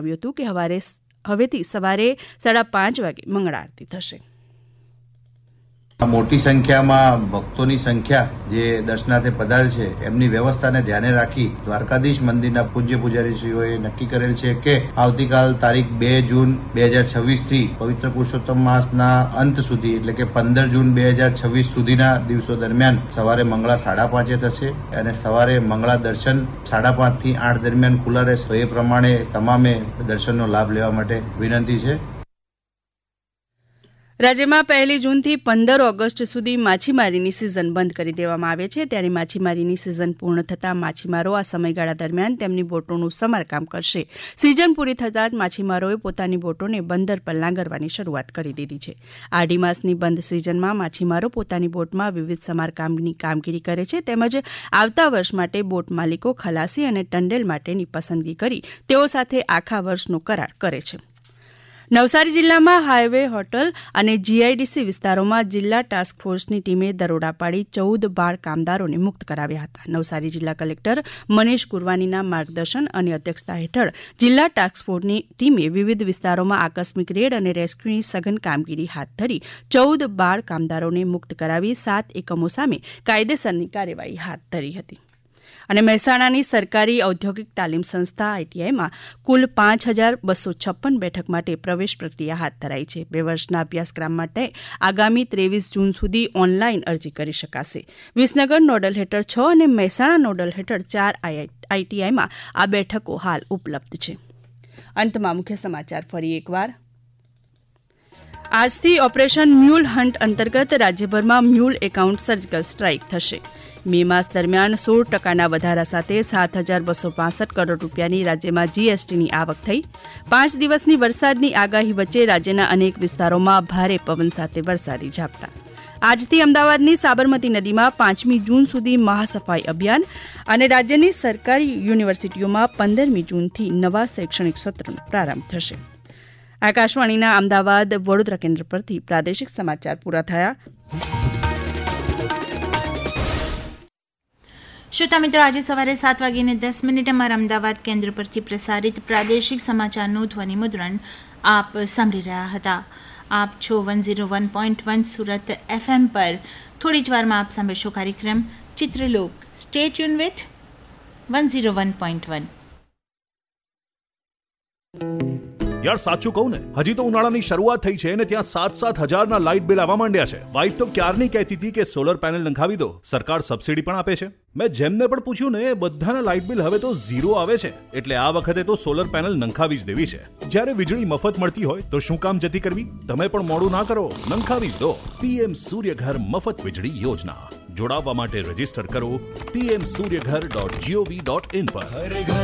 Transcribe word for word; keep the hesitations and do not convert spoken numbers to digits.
જણાવ્યું હતું કે હવારે હવેથી સવારે સાડા પાંચ વાગે મંગળા આરતી થશે. મોટી સંખ્યામાં ભક્તોની સંખ્યા જે દર્શનાર્થે પધારે છે એમની વ્યવસ્થાને ધ્યાને રાખી દ્વારકાધીશ મંદિરના પૂજ્ય પૂજારીશ્રીઓએ નક્કી કરેલ છે કે આવતીકાલ તારીખ બે જૂન બે હજાર છવ્વીસ થી પવિત્ર પુરુષોત્તમ માસના અંત સુધી એટલે કે પંદર જૂન બે હજાર છવ્વીસ સુધીના દિવસો દરમિયાન સવારે મંગળા સાડા પાંચે થશે અને સવારે મંગળા દર્શન સાડા પાંચ થી આઠ દરમિયાન ખુલ્લા રહેશે. તો એ પ્રમાણે તમામે દર્શનનો લાભ લેવા માટે વિનંતી છે. રાજ્યમાં પહેલી જૂનથી પંદર ઓગસ્ટ સુધી માછીમારીની સિઝન બંધ કરી દેવામાં આવે છે. ત્યારે માછીમારીની સિઝન પૂર્ણ થતાં માછીમારો આ સમયગાળા દરમિયાન તેમની બોટોનું સમારકામ કરશે. સિઝન પૂરી થતાં જ માછીમારોએ પોતાની બોટોને બંદર પર લાંગરવાની શરૂઆત કરી દીધી છે. અઢી માસની બંધ સિઝનમાં માછીમારો પોતાની બોટમાં વિવિધ સમારકામની કામગીરી કરે છે. તેમજ આવતા વર્ષ માટે બોટ માલિકો ખલાસી અને ટંડેલ માટેની પસંદગી કરી તેઓ સાથે આખા વર્ષનો કરાર કરે છે. નવસારી જિલ્લામાં હાઇવે, હોટલ અને જીઆઈડીસી વિસ્તારોમાં જિલ્લા ટાસ્ક ફોર્સની ટીમે દરોડા પાડી ચૌદ બાળ કામદારોને મુક્ત કરાવ્યા હતા. નવસારી જિલ્લા કલેક્ટર મનીષ ગુરવાનીના માર્ગદર્શન અને અધ્યક્ષતા હેઠળ જિલ્લા ટાસ્ક ફોર્સની ટીમે વિવિધ વિસ્તારોમાં આકસ્મિક રેડ અને રેસ્ક્યુની સઘન કામગીરી હાથ ધરી ચૌદ બાળ કામદારોને મુક્ત કરાવી સાત એકમો સામે કાયદેસરની કાર્યવાહી હાથ ધરી હતી. અને મહેસાણાની સરકારી ઔદ્યોગિક તાલીમ સંસ્થા આઈટીઆઈમાં કુલ પાંચ હજાર બસો છપ્પન બેઠક માટે પ્રવેશ પ્રક્રિયા હાથ ધરાઈ છે. બે વર્ષના અભ્યાસક્રમ માટે આગામી ત્રેવીસ જૂન સુધી ઓનલાઈન અરજી કરી શકાશે. વિસનગર નોડલ હેઠળ છ અને મહેસાણા નોડલ હેઠળ ચાર આઈટીઆઈમાં આ બેઠકો હાલ ઉપલબ્ધ છે. અંતમાં મુખ્ય સમાચાર ફરી એકવાર. આજથી ઓપરેશન મ્યુલ હન્ટ અંતર્ગત રાજ્યભરમાં મ્યુલ એકાઉન્ટ સર્જિકલ સ્ટ્રાઇક થશે. મે માસ દરમિયાન સોળ ટકાના વધારા સાથે સાત હજાર બસો પાસઠ કરોડ રૂપિયાની રાજ્યમાં જીએસટીની આવક થઈ. પાંચ દિવસની વરસાદની આગાહી વચ્ચે રાજ્યના અનેક વિસ્તારોમાં ભારે પવન સાથે વરસાદી ઝાપટા. આજથી અમદાવાદની સાબરમતી નદીમાં પાંચમી જૂન સુધી મહાસફાઈ અભિયાન અને રાજ્યની સરકારી યુનિવર્સિટીઓમાં પંદરમી જૂનથી નવા શૈક્ષણિક સત્રનો પ્રારંભ થશે. આકાશવાણીના અમદાવાદ વડોદરા કેન્દ્ર પરથી પ્રાદેશિક સમાચાર પૂરા થયા. શ્રોતા મિત્રો, આજે સવારે સાત વાગીને દસ મિનિટે અમારા અમદાવાદ કેન્દ્ર પરથી પ્રસારિત પ્રાદેશિક સમાચારનું ધ્વનિ મુદ્રણ આપ સાંભળી રહ્યા હતા. આપ છો one zero one point one Surat FM પર. થોડી જ વારમાં આપ સાંભળશો કાર્યક્રમ ચિત્રલોક. Stay tune with one zero one point one. યાર સાચું કહું ને, હજી તો ઉનાળાની શરૂઆત થઈ છે ને ત્યાં સાત સાત હજારના લાઇટ બિલ આવવા માંડ્યા છે. વાઇફ તો ક્યારની કહેતી હતી કે સોલર પેનલ નંખાવી દો, સરકાર સબસિડી પણ આપે છે. મેં જેમને પણ પૂછ્યું ને એ બધાના લાઇટ બિલ હવે તો ઝીરો આવે છે. એટલે આ વખતે તો સોલર પેનલ નંખાવી જ દેવી છે. જ્યારે વીજળી મફત મળતી હોય તો શું કામ જતી કરવી? તમે પણ મોડું ના કરો, નંખાવી જ દો. પીએમ સૂર્યઘર મફત વીજળી યોજના. જોડાવવા માટે રજીસ્ટર કરો PM Suryaghar dot GOV dot in પર.